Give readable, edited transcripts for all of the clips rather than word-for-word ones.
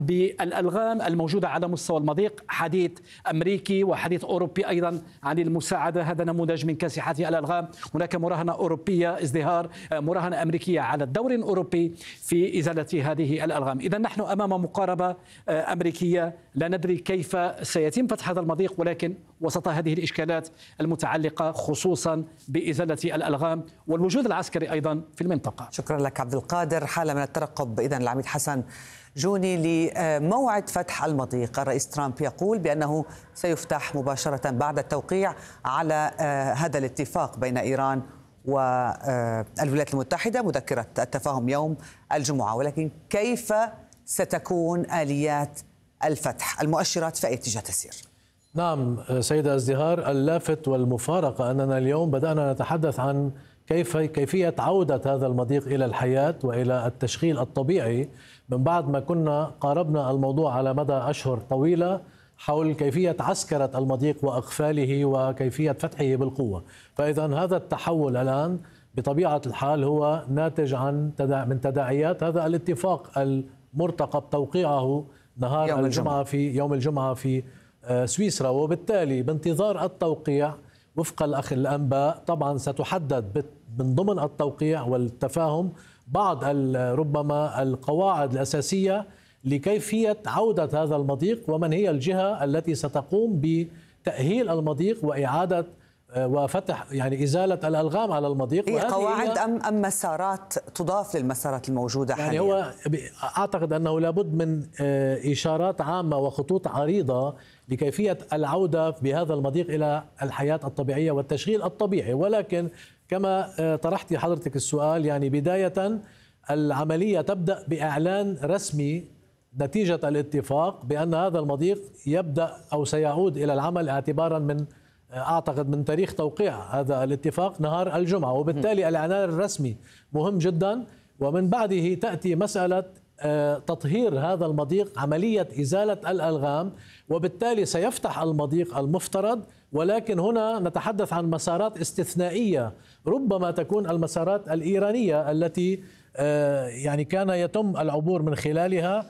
بالألغام الموجودة على مستوى المضيق، حديث أمريكي وحديث أوروبي أيضا عن المساعدة. هذا نموذج من كاسحة الألغام. هناك مراهنة أوروبية، ازدهار مراهنة أمريكية على الدور الأوروبي في إزالة هذه الألغام. إذا نحن أمام مقاربة أمريكية، لا ندري كيف سيتم فتح هذا المضيق، ولكن وسط هذه الإشكالات المتعلقة خصوصا بإزالة الألغام والوجود العسكري أيضا في المنطقة. شكرا لك عبد القادر. حالة من الترقب إذن العميد حسن جوني لموعد فتح المضيق. الرئيس ترامب يقول بأنه سيفتح مباشرة بعد التوقيع على هذا الاتفاق بين إيران والولايات المتحدة، مذكرة التفاهم يوم الجمعة، ولكن كيف ستكون آليات الفتح؟ المؤشرات في أي اتجاه تسير؟ نعم سيدة ازدهار، اللافت والمفارقة أننا اليوم بدأنا نتحدث عن كيفية عودة هذا المضيق إلى الحياة وإلى التشغيل الطبيعي من بعد ما كنا قاربنا الموضوع على مدى أشهر طويلة حول كيفية عسكرة المضيق وإقفاله وكيفية فتحه بالقوة. فإذا هذا التحول الآن بطبيعة الحال هو ناتج من تداعيات هذا الاتفاق المرتقب توقيعه نهار يوم الجمعة في سويسرا، وبالتالي بانتظار التوقيع وفق الأنباء طبعا ستحدد من ضمن التوقيع والتفاهم بعض ربما القواعد الأساسية لكيفية عودة هذا المضيق، ومن هي الجهة التي ستقوم بتأهيل المضيق وإعادة وفتح يعني إزالة الألغام على المضيق. هي قواعد أم مسارات تضاف للمسارات الموجودة حاليا؟ يعني هو أعتقد أنه لابد من إشارات عامة وخطوط عريضة لكيفية العودة بهذا المضيق إلى الحياة الطبيعية والتشغيل الطبيعي. ولكن كما طرحتي حضرتك السؤال، يعني بداية العملية تبدأ بإعلان رسمي نتيجة الاتفاق بأن هذا المضيق يبدأ أو سيعود إلى العمل اعتبارا من أعتقد من تاريخ توقيع هذا الاتفاق نهار الجمعة، وبالتالي الإعلان الرسمي مهم جدا. ومن بعده تأتي مسألة تطهير هذا المضيق، عملية إزالة الألغام، وبالتالي سيفتح المضيق المفترض. ولكن هنا نتحدث عن مسارات استثنائية ربما تكون المسارات الإيرانية التي يعني كان يتم العبور من خلالها.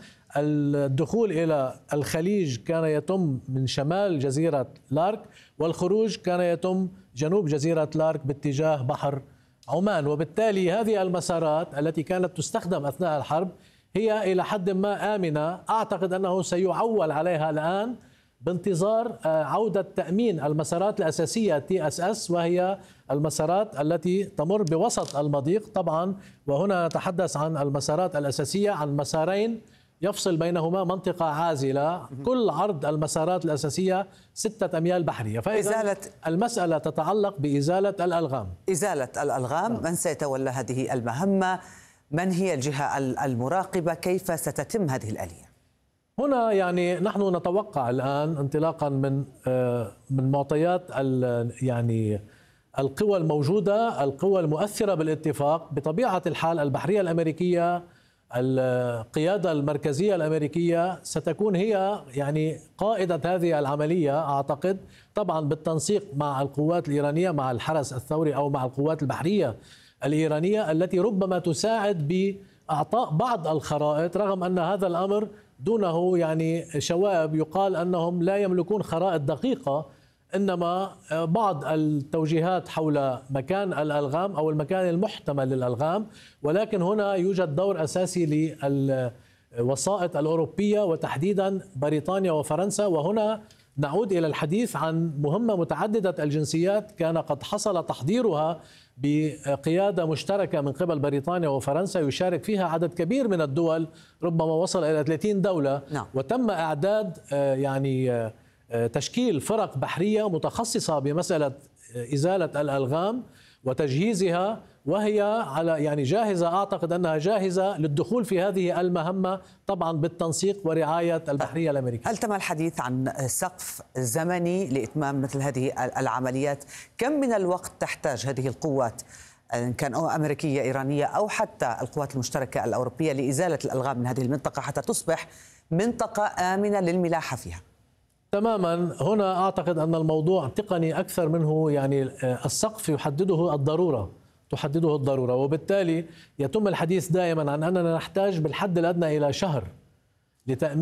الدخول إلى الخليج كان يتم من شمال جزيرة لارك، والخروج كان يتم جنوب جزيرة لارك باتجاه بحر عمان. وبالتالي هذه المسارات التي كانت تستخدم أثناء الحرب هي إلى حد ما آمنة. أعتقد أنه سيعول عليها الآن بانتظار عودة تأمين المسارات الأساسية TSS، وهي المسارات التي تمر بوسط المضيق طبعا. وهنا نتحدث عن المسارات الأساسية عن مسارين يفصل بينهما منطقة عازلة، كل عرض المسارات الأساسية 6 أميال بحرية. فإذا المسألة تتعلق بإزالة الألغام. إزالة الألغام، من سيتولى هذه المهمة؟ من هي الجهة المراقبة؟ كيف ستتم هذه الآلية؟ هنا يعني نحن نتوقع الآن انطلاقا من معطيات يعني القوى الموجودة، القوى المؤثرة بالاتفاق. بطبيعة الحال البحرية الأمريكية، القيادة المركزية الأمريكية ستكون هي يعني قائدة هذه العملية، أعتقد طبعا بالتنسيق مع القوات الإيرانية، مع الحرس الثوري أو مع القوات البحرية الإيرانية التي ربما تساعد بإعطاء بعض الخرائط، رغم أن هذا الأمر دونه يعني شوائب يقال أنهم لا يملكون خرائط دقيقة، إنما بعض التوجيهات حول مكان الألغام أو المكان المحتمل للألغام. ولكن هنا يوجد دور أساسي للوسائط الأوروبية وتحديدا بريطانيا وفرنسا. وهنا نعود إلى الحديث عن مهمة متعددة الجنسيات كان قد حصل تحضيرها بقيادة مشتركة من قبل بريطانيا وفرنسا، يشارك فيها عدد كبير من الدول، ربما وصل إلى 30 دولة. وتم إعداد يعني تشكيل فرق بحرية متخصصة بمسألة إزالة الألغام وتجهيزها، وهي على يعني جاهزة. أعتقد أنها جاهزة للدخول في هذه المهمة طبعا بالتنسيق ورعاية البحرية الأمريكية. هل تم الحديث عن سقف زمني لإتمام مثل هذه العمليات؟ كم من الوقت تحتاج هذه القوات إن كان أمريكية إيرانية أو حتى القوات المشتركة الأوروبية لإزالة الألغام من هذه المنطقة حتى تصبح منطقة آمنة للملاحة فيها؟ تماما. هنا أعتقد أن الموضوع تقني أكثر منه يعني السقف يحدده الضرورة، وبالتالي يتم الحديث دائما عن أننا نحتاج بالحد الأدنى إلى شهر لتأمين